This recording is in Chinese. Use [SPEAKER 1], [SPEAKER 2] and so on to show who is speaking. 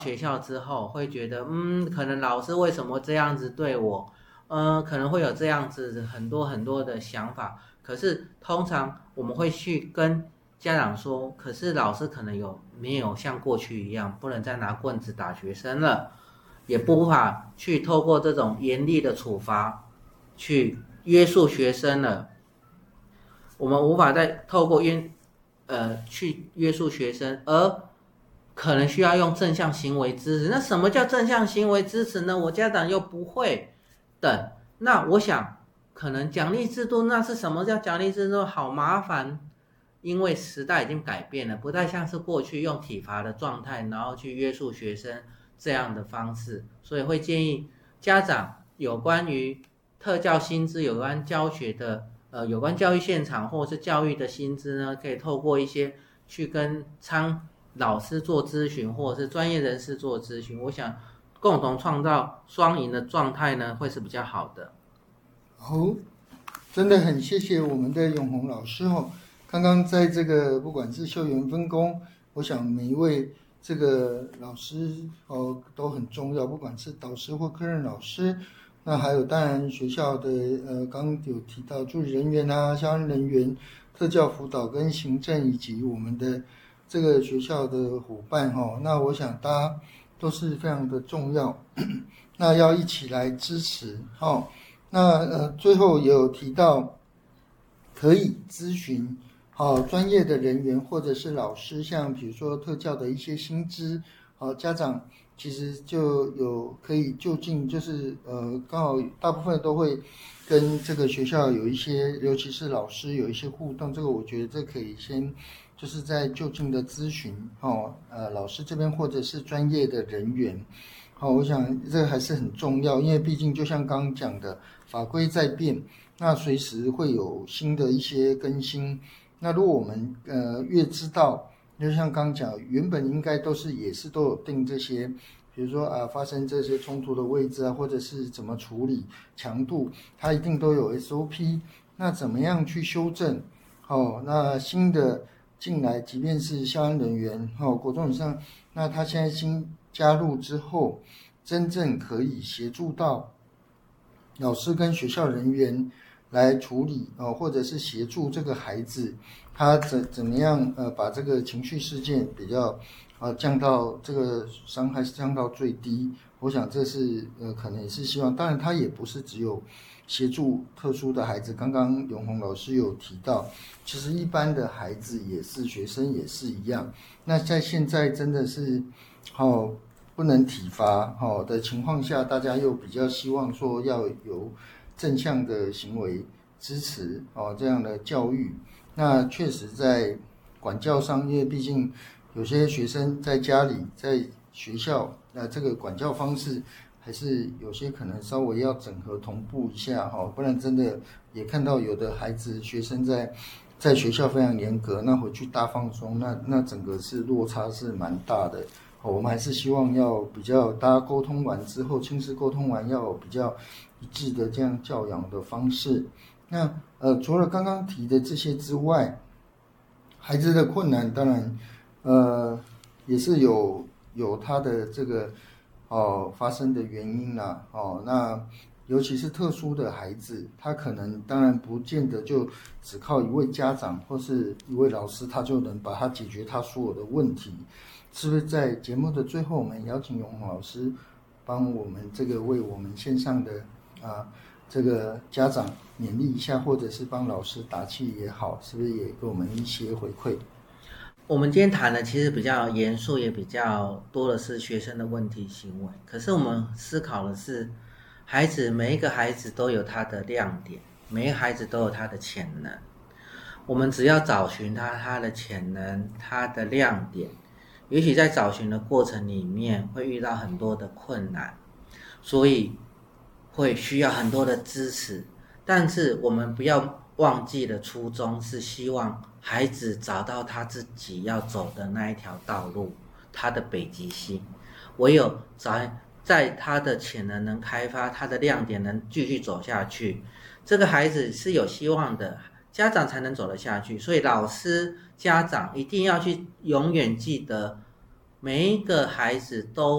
[SPEAKER 1] 学校之后会觉得，可能老师为什么这样子对我，可能会有这样子很多很多的想法。可是通常我们会去跟家长说，可是老师可能没有像过去一样，不能再拿棍子打学生了，也无法去透过这种严厉的处罚去约束学生了。我们无法再透过去约束学生，而可能需要用正向行为支持。那什么叫正向行为支持呢？我家长又不会等。那我想，可能奖励制度，那是什么叫奖励制度？好麻烦，因为时代已经改变了，不太像是过去用体罚的状态，然后去约束学生这样的方式。所以会建议家长有关于特教薪资、有关教学的有关教育现场或者是教育的薪资呢，可以透过一些去跟老师做咨询，或者是专业人士做咨询，我想共同创造双赢的状态呢，会是比较好的。
[SPEAKER 2] 好，真的很谢谢我们的永红老师哦。刚刚在这个不管是校园分工，我想每一位这个老师都很重要，不管是导师或科任老师，那还有当然学校的刚刚有提到助理人员啊、相关人员、特教辅导跟行政，以及我们的这个学校的伙伴那我想大家都是非常的重要，那要一起来支持那最后也有提到可以咨询专业的人员或者是老师，像比如说特教的一些薪资家长其实就有可以就近就是刚好大部分都会跟这个学校有一些，尤其是老师有一些互动，这个我觉得这可以先就是在就近的咨询老师这边或者是专业的人员我想这个还是很重要，因为毕竟就像刚刚讲的，法规在变，那随时会有新的一些更新。那如果我们越知道，就像刚讲，原本应该也是都有定这些，比如说发生这些冲突的位置或者是怎么处理强度，它一定都有 SOP。那怎么样去修正？那新的进来，即便是校安人员国中以上，那他现在新加入之后，真正可以协助到老师跟学校人员来处理或者是协助这个孩子他怎么样把这个情绪事件比较降到这个伤害降到最低。我想这是可能也是希望，当然他也不是只有协助特殊的孩子，刚刚永红老师有提到，其实一般的孩子也是学生也是一样。那在现在真的是不能体罚的情况下，大家又比较希望说要有正向的行为支持这样的教育。那确实在管教上，因为毕竟有些学生在家里在学校这个管教方式还是有些可能稍微要整合同步一下不然真的也看到有的孩子学生在学校非常严格，那回去大放松，那整个是落差是蛮大的。我们还是希望要比较大家沟通完之后，亲师沟通完要有比较一致的这样教养的方式。那除了刚刚提的这些之外，孩子的困难当然也是有他的这个发生的原因啦那尤其是特殊的孩子，他可能当然不见得就只靠一位家长或是一位老师他就能把他解决他所有的问题。是不是在节目的最后，我们邀请永红老师帮我们这个为我们线上的这个家长勉励一下，或者是帮老师打气也好，是不是也给我们一些回馈？
[SPEAKER 1] 我们今天谈的其实比较严肃，也比较多的是学生的问题行为。可是我们思考的是，每一个孩子都有他的亮点，每一个孩子都有他的潜能。我们只要找寻他的潜能，他的亮点。也许在找寻的过程里面会遇到很多的困难，所以会需要很多的支持。但是我们不要忘记了初衷，是希望孩子找到他自己要走的那一条道路，他的北极星。唯有在他的潜能能开发，他的亮点能继续走下去，这个孩子是有希望的，家长才能走得下去。所以老师家长一定要去永远记得，每一个孩子都